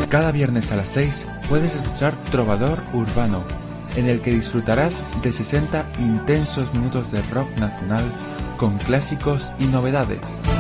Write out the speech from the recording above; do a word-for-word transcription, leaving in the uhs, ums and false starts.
Cada viernes a las seis puedes escuchar Trovador Urbano, en el que disfrutarás de sesenta intensos minutos de rock nacional con clásicos y novedades.